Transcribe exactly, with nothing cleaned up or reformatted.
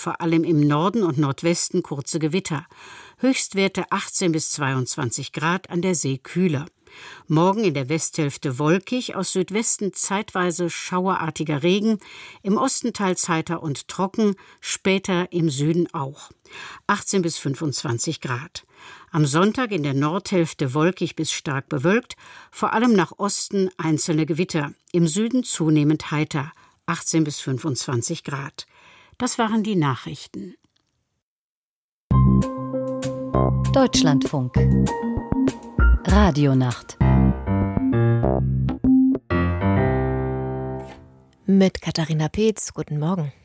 vor allem im Norden und Nordwesten kurze Gewitter. Höchstwerte achtzehn bis zweiundzwanzig Grad, an der See kühler. Morgen in der Westhälfte wolkig, aus Südwesten zeitweise schauerartiger Regen, im Osten teils heiter und trocken, später im Süden auch. achtzehn bis fünfundzwanzig Grad. Am Sonntag in der Nordhälfte wolkig bis stark bewölkt, vor allem nach Osten einzelne Gewitter, im Süden zunehmend heiter, achtzehn bis fünfundzwanzig Grad. Das waren die Nachrichten. Deutschlandfunk Radionacht mit Katharina Peetz. Guten Morgen.